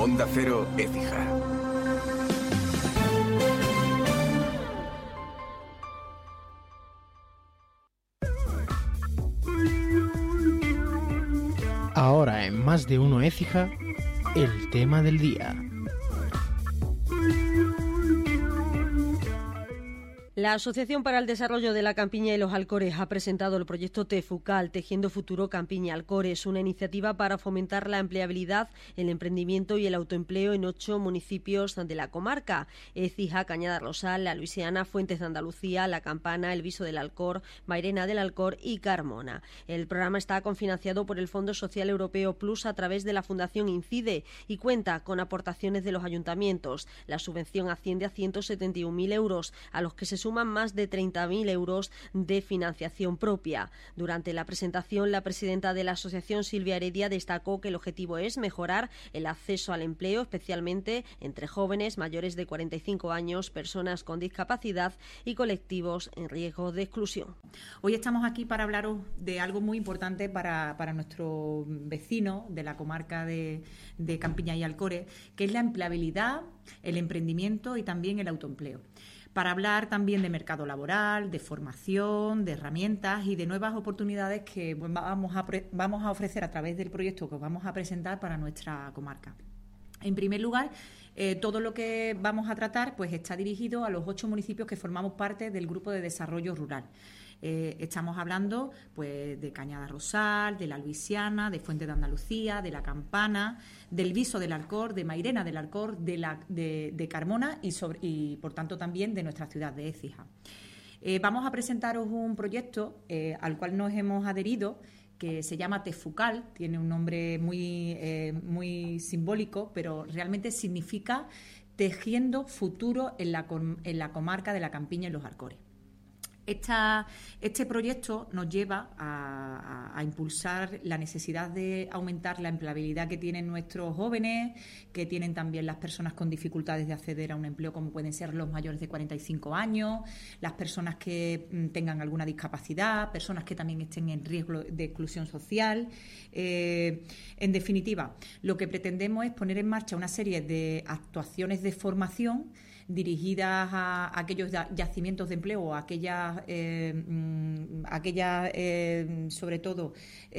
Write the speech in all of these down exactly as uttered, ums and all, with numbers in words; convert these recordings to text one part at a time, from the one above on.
Onda Cero, Écija. Ahora en Más de Uno Écija, el tema del día. La Asociación para el Desarrollo de la Campiña y los Alcores ha presentado el proyecto TEFUCAL, Tejiendo Futuro Campiña Alcores, una iniciativa para fomentar la empleabilidad, el emprendimiento y el autoempleo en ocho municipios de la comarca: Écija, Cañada Rosal, La Luisiana, Fuentes de Andalucía, La Campana, El Viso del Alcor, Mairena del Alcor y Carmona. El programa está cofinanciado por el Fondo Social Europeo Plus a través de la Fundación Incide y cuenta con aportaciones de los ayuntamientos. La subvención asciende a ciento setenta y un mil euros, a los que se suman más de treinta mil euros de financiación propia. Durante la presentación, la presidenta de la asociación, Silvia Heredia, destacó que el objetivo es mejorar el acceso al empleo, especialmente entre jóvenes mayores de cuarenta y cinco años, personas con discapacidad y colectivos en riesgo de exclusión. Hoy estamos aquí para hablaros de algo muy importante para, para nuestro vecino de la comarca de, de Campiña y Alcores, que es la empleabilidad, el emprendimiento y también el autoempleo. Para hablar también de mercado laboral, de formación, de herramientas y de nuevas oportunidades que vamos a, vamos a ofrecer a través del proyecto que os vamos a presentar para nuestra comarca. En primer lugar, eh, todo lo que vamos a tratar pues está dirigido a los ocho municipios que formamos parte del Grupo de Desarrollo Rural. Eh, estamos hablando pues de Cañada Rosal, de La Luisiana, de Fuentes de Andalucía, de La Campana, del Viso del Alcor, de Mairena del Alcor, de, la, de, de Carmona y, sobre, y, por tanto, también de nuestra ciudad de Écija. Eh, vamos a presentaros un proyecto eh, al cual nos hemos adherido, que se llama TEFUCAL, tiene un nombre muy, eh, muy simbólico, pero realmente significa Tejiendo Futuro en la, en la comarca de la Campiña y los Alcores. Esta, este proyecto nos lleva a, a, a impulsar la necesidad de aumentar la empleabilidad que tienen nuestros jóvenes, que tienen también las personas con dificultades de acceder a un empleo, como pueden ser los mayores de cuarenta y cinco años, las personas que mm, tengan alguna discapacidad, personas que también estén en riesgo de exclusión social. Eh, en definitiva, lo que pretendemos es poner en marcha una serie de actuaciones de formación dirigidas a aquellos yacimientos de empleo o a aquellas, eh, aquellas eh, sobre todo,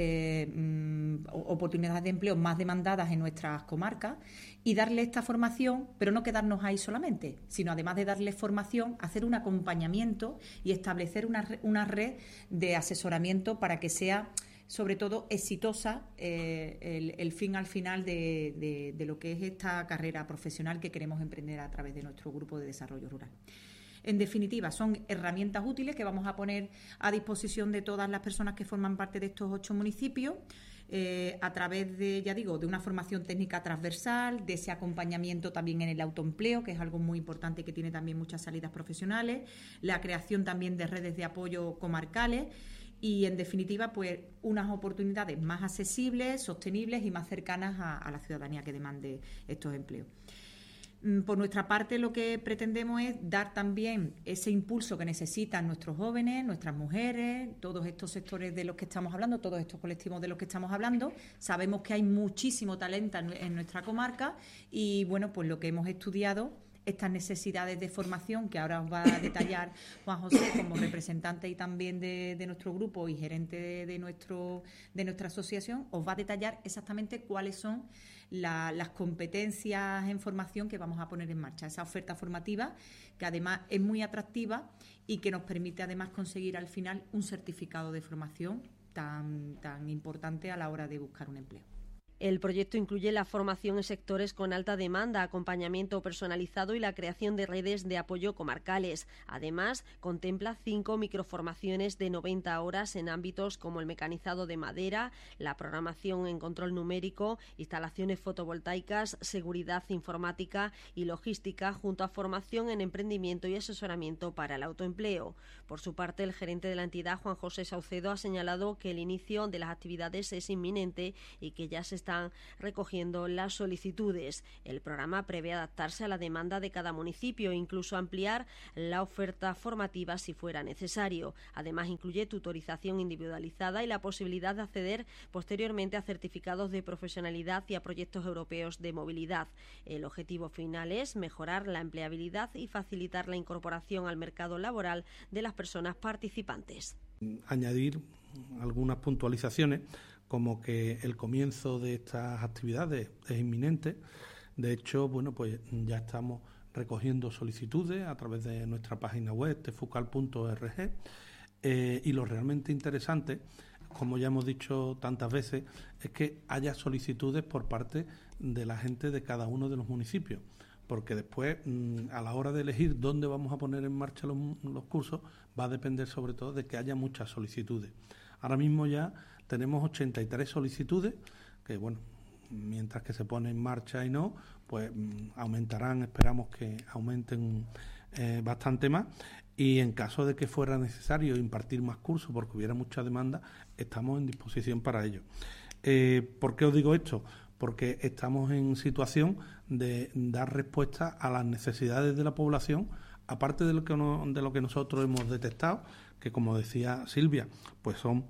eh, oportunidades de empleo más demandadas en nuestras comarcas y darle esta formación, pero no quedarnos ahí solamente, sino además de darle formación, hacer un acompañamiento y establecer una, una red de asesoramiento para que sea sobre todo exitosa eh, el, el fin al final de, de, de lo que es esta carrera profesional que queremos emprender a través de nuestro Grupo de Desarrollo Rural. En definitiva, son herramientas útiles que vamos a poner a disposición de todas las personas que forman parte de estos ocho municipios eh, a través de, ya digo, de una formación técnica transversal, de ese acompañamiento también en el autoempleo, que es algo muy importante que tiene también muchas salidas profesionales, la creación también de redes de apoyo comarcales y, en definitiva, pues unas oportunidades más accesibles, sostenibles y más cercanas a, a la ciudadanía que demande estos empleos. Por nuestra parte, lo que pretendemos es dar también ese impulso que necesitan nuestros jóvenes, nuestras mujeres, todos estos sectores de los que estamos hablando, todos estos colectivos de los que estamos hablando. Sabemos que hay muchísimo talento en nuestra comarca y, bueno, pues lo que hemos estudiado, estas necesidades de formación que ahora os va a detallar Juan José como representante y también de, de nuestro grupo y gerente de, de, nuestro, de nuestra asociación, os va a detallar exactamente cuáles son la, las competencias en formación que vamos a poner en marcha. Esa oferta formativa que además es muy atractiva y que nos permite además conseguir al final un certificado de formación tan, tan importante a la hora de buscar un empleo. El proyecto incluye la formación en sectores con alta demanda, acompañamiento personalizado y la creación de redes de apoyo comarcales. Además, contempla cinco microformaciones de noventa horas en ámbitos como el mecanizado de madera, la programación en control numérico, instalaciones fotovoltaicas, seguridad informática y logística, junto a formación en emprendimiento y asesoramiento para el autoempleo. Por su parte, el gerente de la entidad, Juan José Saucedo, ha señalado que el inicio de las actividades es inminente y que ya se está están recogiendo las solicitudes. El programa prevé adaptarse a la demanda de cada municipio e incluso ampliar la oferta formativa si fuera necesario. Además, incluye tutorización individualizada y la posibilidad de acceder posteriormente a certificados de profesionalidad y a proyectos europeos de movilidad. El objetivo final es mejorar la empleabilidad y facilitar la incorporación al mercado laboral de las personas participantes. Añadir algunas puntualizaciones, como que el comienzo de estas actividades es inminente. De hecho, bueno, pues ya estamos recogiendo solicitudes a través de nuestra página web tefucal punto org, eh, y lo realmente interesante, como ya hemos dicho tantas veces, es que haya solicitudes por parte de la gente de cada uno de los municipios, porque después, a la hora de elegir dónde vamos a poner en marcha los, los cursos, va a depender sobre todo de que haya muchas solicitudes. Ahora mismo ya tenemos ochenta y tres solicitudes, que bueno, mientras que se pone en marcha y no, pues aumentarán, esperamos que aumenten eh, bastante más, y en caso de que fuera necesario impartir más cursos porque hubiera mucha demanda, estamos en disposición para ello. Eh, ¿Por qué os digo esto? Porque estamos en situación de dar respuesta a las necesidades de la población, aparte de lo que, no, de lo que nosotros hemos detectado, que como decía Silvia, pues son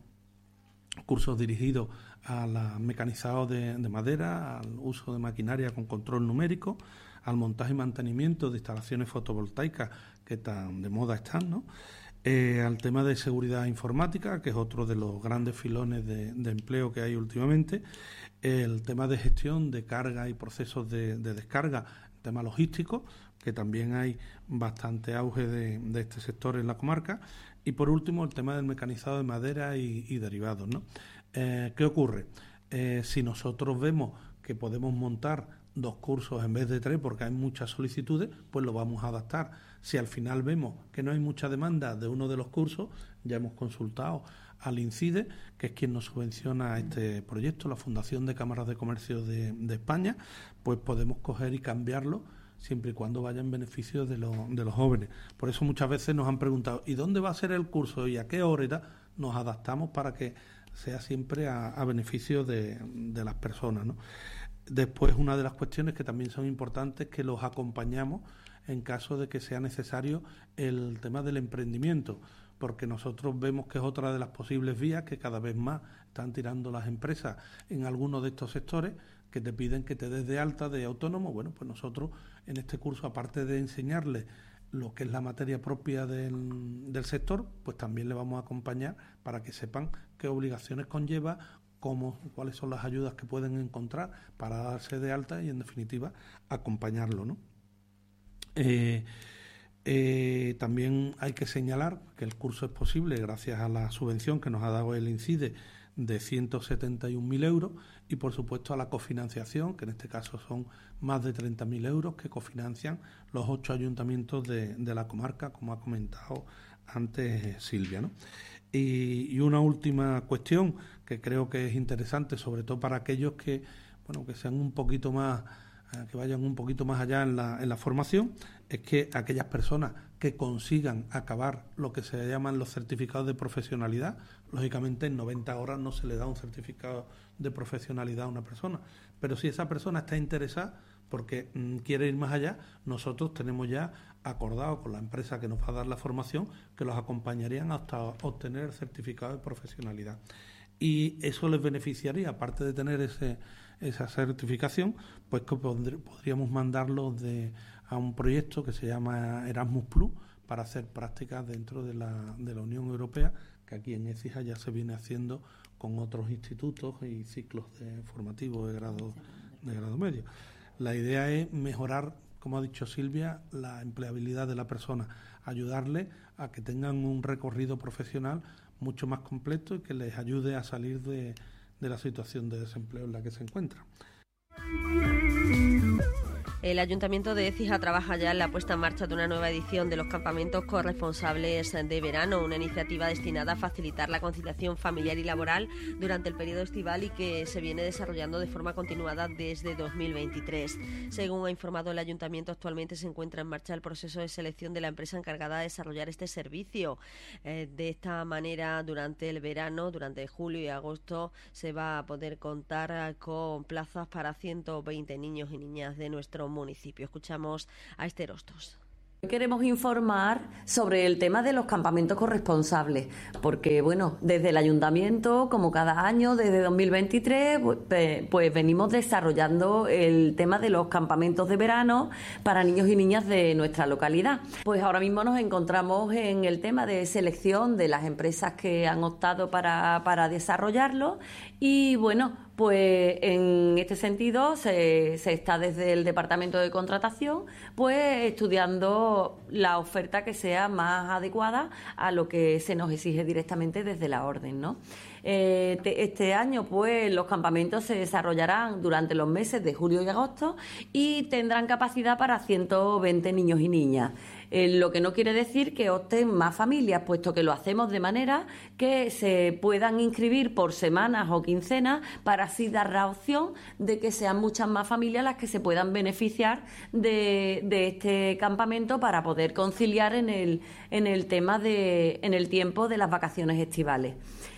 cursos dirigidos a los mecanizados de, de madera, al uso de maquinaria con control numérico, al montaje y mantenimiento de instalaciones fotovoltaicas que tan de moda están, ¿no? Eh, al tema de seguridad informática, que es otro de los grandes filones de, de empleo que hay últimamente, el tema de gestión de carga y procesos de, de descarga, el tema logístico, que también hay bastante auge de, de este sector en la comarca, y por último el tema del mecanizado de madera y, y derivados, ¿no? Eh, ¿Qué ocurre? Eh, si nosotros vemos que podemos montar dos cursos en vez de tres porque hay muchas solicitudes, pues lo vamos a adaptar. Si al final vemos que no hay mucha demanda de uno de los cursos, ya hemos consultado al INCIDE, que es quien nos subvenciona este proyecto, la Fundación de Cámaras de Comercio de, de España, pues podemos coger y cambiarlo siempre y cuando vaya en beneficio de, lo, de los jóvenes. Por eso muchas veces nos han preguntado, ¿y dónde va a ser el curso y a qué hora? Nos adaptamos para que sea siempre a, a beneficio de, de las personas, ¿no? Después, una de las cuestiones que también son importantes es que los acompañamos en caso de que sea necesario el tema del emprendimiento, porque nosotros vemos que es otra de las posibles vías que cada vez más están tirando las empresas en algunos de estos sectores, que te piden que te des de alta de autónomo. Bueno, pues nosotros en este curso, aparte de enseñarles lo que es la materia propia del, del sector, pues también le vamos a acompañar para que sepan qué obligaciones conlleva, cómo, cuáles son las ayudas que pueden encontrar para darse de alta y, en definitiva, acompañarlo, ¿no? Eh, eh, también hay que señalar que el curso es posible gracias a la subvención que nos ha dado el INCIDE de ciento setenta y un mil euros y, por supuesto, a la cofinanciación, que en este caso son más de treinta mil euros que cofinancian los ocho ayuntamientos de, de la comarca, como ha comentado antes Silvia, ¿no? Y, y una última cuestión que creo que es interesante, sobre todo para aquellos que, bueno, que sean un poquito más, eh, que vayan un poquito más allá en la, en la formación, es que aquellas personas que consigan acabar lo que se llaman los certificados de profesionalidad, lógicamente en noventa horas no se le da un certificado de profesionalidad a una persona, pero si esa persona está interesada porque mm, quiere ir más allá, nosotros tenemos ya acordado con la empresa que nos va a dar la formación que los acompañarían hasta obtener el certificado de profesionalidad. Y eso les beneficiaría, aparte de tener ese, esa certificación, pues que podr- podríamos mandarlos de, a un proyecto que se llama Erasmus Plus para hacer prácticas dentro de la, de la Unión Europea, que aquí en Écija ya se viene haciendo con otros institutos y ciclos de formativos de grado, de grado medio. La idea es mejorar, como ha dicho Silvia, la empleabilidad de la persona, ayudarle a que tengan un recorrido profesional mucho más completo y que les ayude a salir de, de la situación de desempleo en la que se encuentran. El Ayuntamiento de Écija trabaja ya en la puesta en marcha de una nueva edición de los campamentos corresponsables de verano, una iniciativa destinada a facilitar la conciliación familiar y laboral durante el periodo estival y que se viene desarrollando de forma continuada desde dos mil veintitrés. Según ha informado el Ayuntamiento, actualmente se encuentra en marcha el proceso de selección de la empresa encargada de desarrollar este servicio. Eh, de esta manera, durante el verano, durante julio y agosto, se va a poder contar con plazas para ciento veinte niños y niñas de nuestro municipio. Escuchamos a Esther Hostos. Queremos informar sobre el tema de los campamentos corresponsables, porque bueno, desde el Ayuntamiento, como cada año, desde dos mil veintitrés, pues, pues venimos desarrollando el tema de los campamentos de verano para niños y niñas de nuestra localidad. Pues ahora mismo nos encontramos en el tema de selección de las empresas que han optado para, para desarrollarlo y bueno, pues en este sentido se, se está desde el Departamento de Contratación pues estudiando la oferta que sea más adecuada a lo que se nos exige directamente desde la orden, ¿no? Eh, este año pues los campamentos se desarrollarán durante los meses de julio y agosto y tendrán capacidad para ciento veinte niños y niñas. Eh, lo que no quiere decir que opten más familias, puesto que lo hacemos de manera que se puedan inscribir por semanas o quincenas para así dar la opción de que sean muchas más familias las que se puedan beneficiar de, de este campamento para poder conciliar en el, en el tema de, en el tiempo de las vacaciones estivales.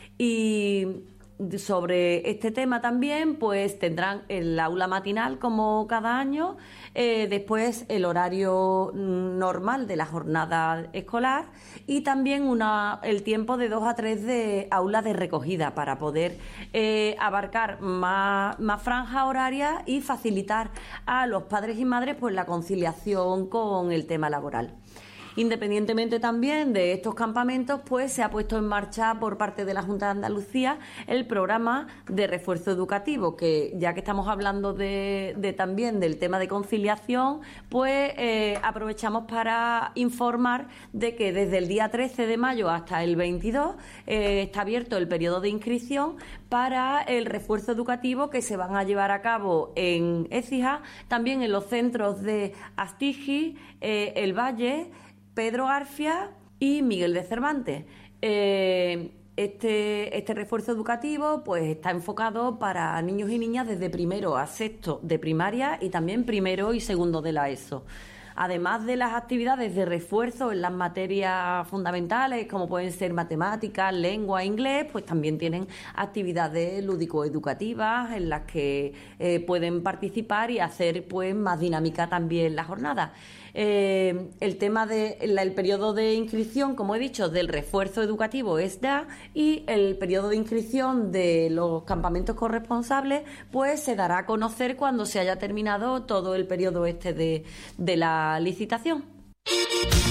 Y sobre este tema también pues tendrán el aula matinal como cada año, eh, después el horario normal de la jornada escolar y también una, el tiempo de dos a tres de aula de recogida para poder eh, abarcar más, más franja horaria y facilitar a los padres y madres pues la conciliación con el tema laboral. Independientemente también de estos campamentos, pues se ha puesto en marcha por parte de la Junta de Andalucía el programa de refuerzo educativo, que ya que estamos hablando de, de también del tema de conciliación, pues eh, aprovechamos para informar de que desde el día trece de mayo hasta el veintidós eh, está abierto el periodo de inscripción para el refuerzo educativo que se van a llevar a cabo en Écija, también en los centros de Astigi, eh, El Valle, Pedro Garfia y Miguel de Cervantes. Eh, este, este refuerzo educativo pues está enfocado para niños y niñas desde primero a sexto de primaria y también primero y segundo de la ESO. Además de las actividades de refuerzo en las materias fundamentales, como pueden ser matemáticas, lengua, inglés, pues también tienen actividades lúdico-educativas en las que eh, pueden participar y hacer pues más dinámica también la jornada. Eh, el tema del el periodo de inscripción, como he dicho, del refuerzo educativo es ya, y el periodo de inscripción de los campamentos corresponsables pues se dará a conocer cuando se haya terminado todo el periodo este de, de la licitación.